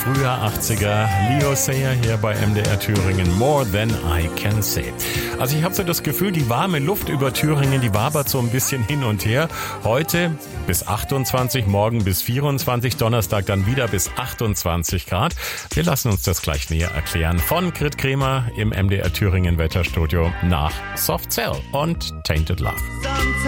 früher 80er. Leo Sayer hier bei MDR Thüringen. More Than I Can Say. Also ich habe so das Gefühl, die warme Luft über Thüringen, die wabert so ein bisschen hin und her. Heute bis 28, morgen bis 24, Donnerstag dann wieder bis 28 Grad. Wir lassen uns das gleich näher erklären von Grit Kremer im MDR Thüringen Wetterstudio nach Soft Cell und Tainted Love.